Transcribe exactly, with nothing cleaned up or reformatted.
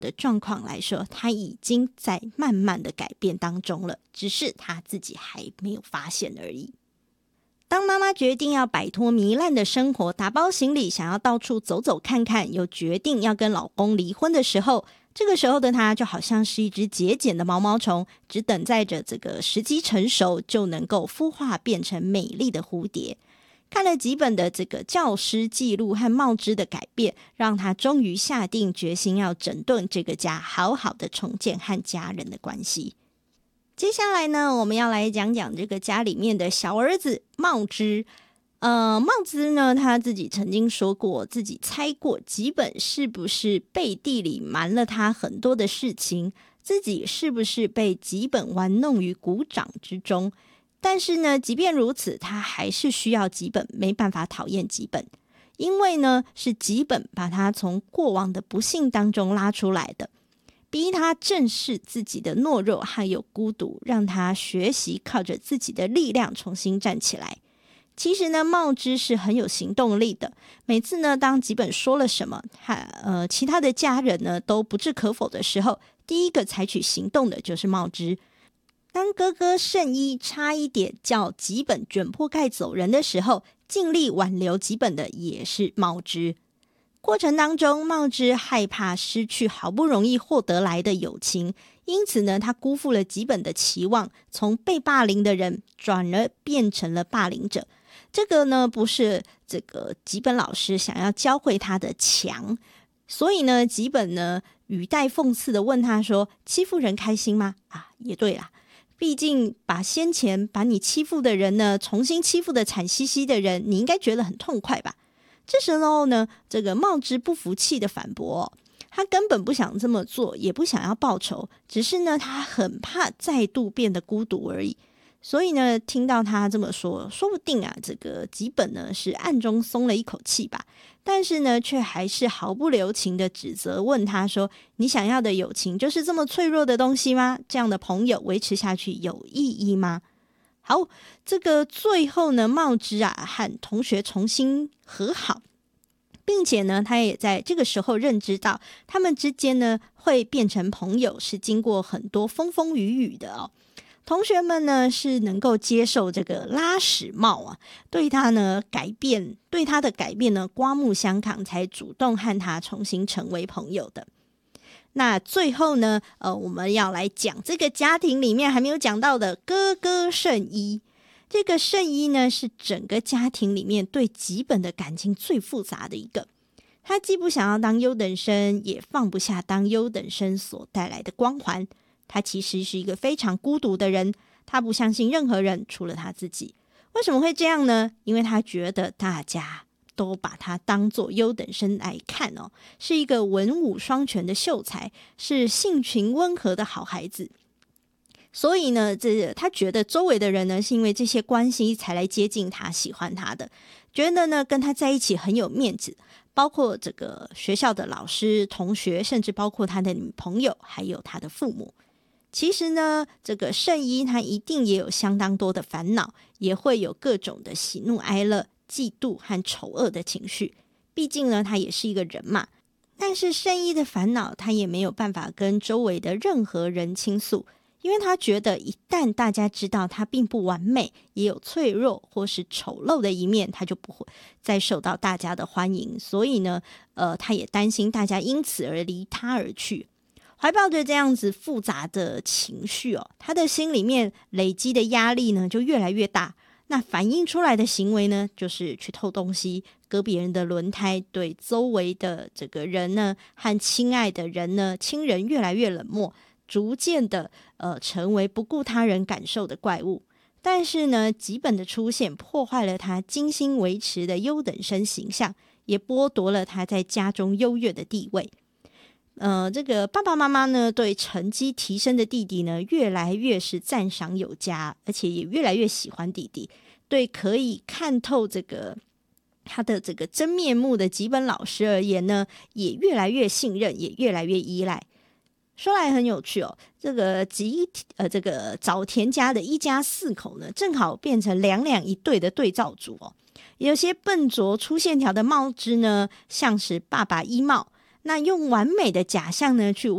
的状况来说，他已经在慢慢的改变当中了，只是他自己还没有发现而已。当妈妈决定要摆脱糜烂的生活，打包行李想要到处走走看看，又决定要跟老公离婚的时候，这个时候的她就好像是一只节俭的毛毛虫，只等待着这个时机成熟，就能够孵化变成美丽的蝴蝶。看了几本的这个教师记录和茂枝的改变，让她终于下定决心要整顿这个家，好好的重建和家人的关系。接下来呢，我们要来讲讲这个家里面的小儿子茂枝。呃，茂枝呢，他自己曾经说过，自己猜过吉本是不是背地里瞒了他很多的事情，自己是不是被吉本玩弄于股掌之中。但是呢，即便如此，他还是需要吉本，没办法讨厌吉本，因为呢，是吉本把他从过往的不幸当中拉出来的。逼他正视自己的懦弱还有孤独，让他学习靠着自己的力量重新站起来。其实呢，茂枝是很有行动力的。每次呢，当吉本说了什么，他呃其他的家人呢都不置可否的时候，第一个采取行动的就是茂枝。当哥哥圣一差一点叫吉本卷铺盖走人的时候，尽力挽留吉本的也是茂枝。过程当中，茂枝害怕失去好不容易获得来的友情，因此呢，他辜负了吉本的期望，从被霸凌的人转而变成了霸凌者。这个呢，不是这个吉本老师想要教会他的强，所以呢，吉本呢语带讽刺的问他说：“欺负人开心吗？”啊，也对啦，毕竟把先前把你欺负的人呢，重新欺负的惨兮兮的人，你应该觉得很痛快吧？这时候呢，这个茂枝不服气的反驳、哦，他根本不想这么做，也不想要报仇，只是呢，他很怕再度变得孤独而已。所以呢，听到他这么说，说不定啊，这个吉本呢是暗中松了一口气吧，但是呢，却还是毫不留情的指责，问他说：“你想要的友情就是这么脆弱的东西吗？这样的朋友维持下去有意义吗？”好，这个最后呢，茂枝啊和同学重新和好，并且呢，他也在这个时候认知到，他们之间呢会变成朋友，是经过很多风风雨雨的哦。同学们呢是能够接受这个拉屎茂啊，对他呢改变，对他的改变呢刮目相看，才主动和他重新成为朋友的。那最后呢，呃，我们要来讲这个家庭里面还没有讲到的哥哥圣一。这个圣一呢，是整个家庭里面对吉本的感情最复杂的一个。他既不想要当优等生，也放不下当优等生所带来的光环。他其实是一个非常孤独的人，他不相信任何人，除了他自己。为什么会这样呢？因为他觉得大家都把他当作优等生来看哦，是一个文武双全的秀才，是性情温和的好孩子。所以呢，这他觉得周围的人呢，是因为这些关系才来接近他、喜欢他的，觉得呢跟他在一起很有面子，包括这个学校的老师、同学，甚至包括他的女朋友，还有他的父母。其实呢，这个圣一他一定也有相当多的烦恼，也会有各种的喜怒哀乐、嫉妒和丑恶的情绪。毕竟呢，他也是一个人嘛。但是圣一的烦恼，他也没有办法跟周围的任何人倾诉，因为他觉得一旦大家知道他并不完美，也有脆弱或是丑陋的一面，他就不会再受到大家的欢迎。所以呢，呃，他也担心大家因此而离他而去。怀抱着这样子复杂的情绪哦，他的心里面累积的压力呢就越来越大。那反映出来的行为呢，就是去偷东西、割别人的轮胎，对周围的这个人呢和亲爱的人呢、亲人越来越冷漠，逐渐的呃成为不顾他人感受的怪物。但是呢，吉本的出现破坏了他精心维持的优等生形象，也剥夺了他在家中优越的地位。呃，这个爸爸妈妈呢，对成绩提升的弟弟呢，越来越是赞赏有加，而且也越来越喜欢弟弟。对可以看透这个他的这个真面目的吉本老师而言呢，也越来越信任，也越来越依赖。说来很有趣哦，这个吉呃这个早田家的一家四口呢，正好变成两两一对的对照组哦。有些笨拙粗线条的茂枝呢，像是爸爸一茂。那用完美的假象呢，去